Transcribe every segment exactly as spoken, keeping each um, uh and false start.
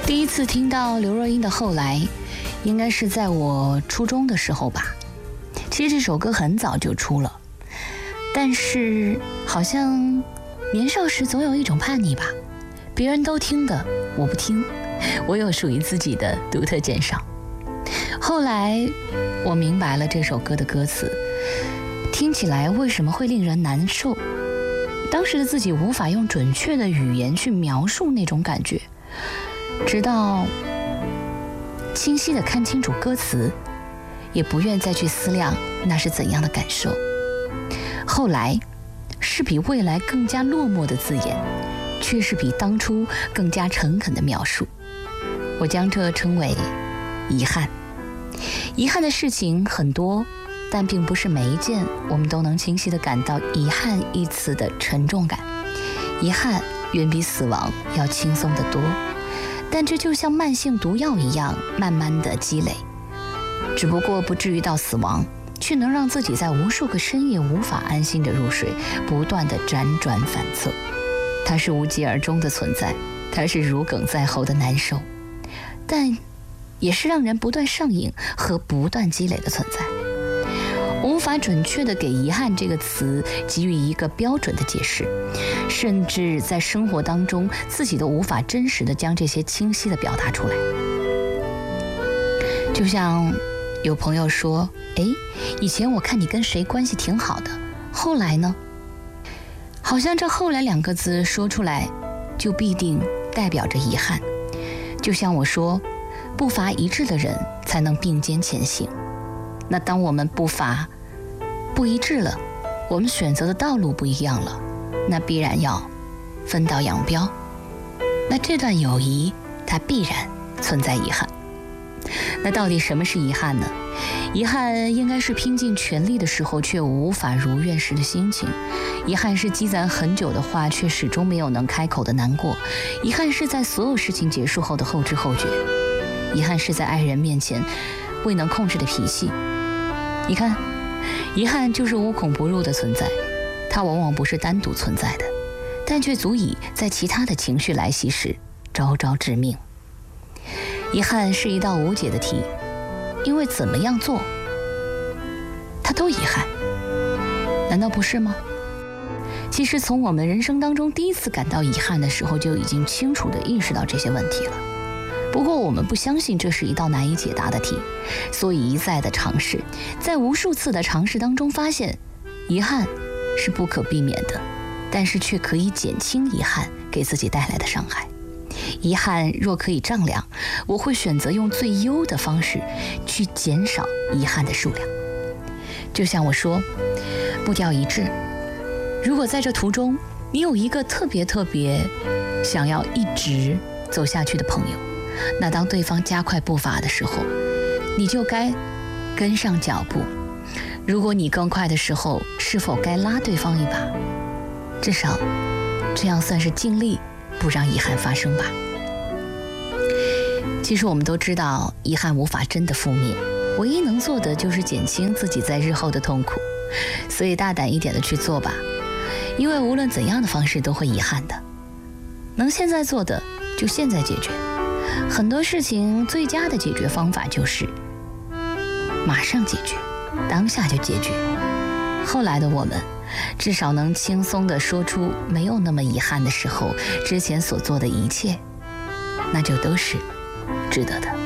第一次听到刘若英的《后来》，应该是在我初中的时候吧。其实这首歌很早就出了，但是好像年少时总有一种叛逆吧，别人都听的我不听，我有属于自己的独特鉴赏。后来我明白了这首歌的歌词听起来为什么会令人难受，当时的自己无法用准确的语言去描述那种感觉，直到清晰地看清楚歌词，也不愿再去思量那是怎样的感受。后来是比未来更加落寞的字眼，却是比当初更加诚恳的描述。我将这称为遗憾。遗憾的事情很多，但并不是每一件我们都能清晰地感到遗憾一词的沉重感。遗憾远比死亡要轻松得多，但这就像慢性毒药一样，慢慢的积累，只不过不至于到死亡，却能让自己在无数个深夜无法安心的入睡，不断的辗转反侧。它是无疾而终的存在，它是如鲠在喉的难受，但也是让人不断上瘾和不断积累的存在。我无法准确地给遗憾这个词给予一个标准的解释，甚至在生活当中自己都无法真实地将这些清晰地表达出来。就像有朋友说，诶，以前我看你跟谁关系挺好的，后来呢？好像这后来两个字说出来就必定代表着遗憾。就像我说，步伐一致的人才能并肩前行。那当我们步伐不一致了，我们选择的道路不一样了，那必然要分道扬镳。那这段友谊它必然存在遗憾。那到底什么是遗憾呢？遗憾应该是拼尽全力的时候却无法如愿时的心情，遗憾是积攒很久的话却始终没有能开口的难过，遗憾是在所有事情结束后的后知后觉，遗憾是在爱人面前未能控制的脾气。你看，遗憾就是无孔不入的存在，它往往不是单独存在的，但却足以在其他的情绪来袭时招招致命。遗憾是一道无解的题，因为怎么样做它都遗憾，难道不是吗？其实从我们人生当中第一次感到遗憾的时候，就已经清楚地意识到这些问题了。不过我们不相信这是一道难以解答的题，所以一再的尝试，在无数次的尝试当中发现，遗憾是不可避免的，但是却可以减轻遗憾给自己带来的伤害。遗憾若可以丈量，我会选择用最优的方式去减少遗憾的数量。就像我说，步调一致，如果在这途中你有一个特别特别想要一直走下去的朋友，那当对方加快步伐的时候，你就该跟上脚步。如果你更快的时候，是否该拉对方一把？至少这样算是尽力不让遗憾发生吧。其实我们都知道，遗憾无法真的覆灭，唯一能做的就是减轻自己在日后的痛苦。所以大胆一点的去做吧，因为无论怎样的方式都会遗憾的。能现在做的就现在解决，很多事情最佳的解决方法就是马上解决，当下就解决。后来的我们至少能轻松地说出没有那么遗憾的时候，之前所做的一切，那就都是值得的。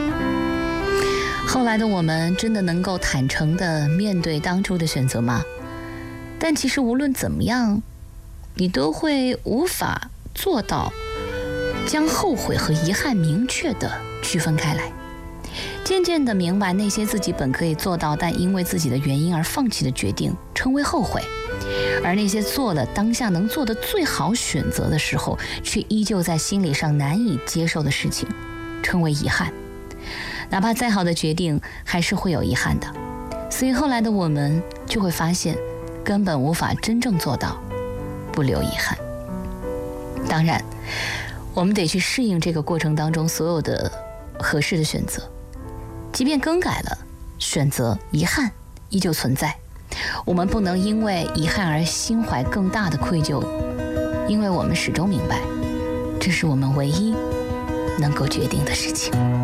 后来的我们真的能够坦诚地面对当初的选择吗？但其实无论怎么样，你都会无法做到将后悔和遗憾明确地区分开来。渐渐地明白，那些自己本可以做到但因为自己的原因而放弃的决定称为后悔，而那些做了当下能做的最好选择的时候却依旧在心理上难以接受的事情称为遗憾。哪怕再好的决定还是会有遗憾的，所以后来的我们就会发现根本无法真正做到不留遗憾。当然我们得去适应这个过程当中所有的合适的选择，即便更改了选择，遗憾依旧存在。我们不能因为遗憾而心怀更大的愧疚，因为我们始终明白，这是我们唯一能够决定的事情。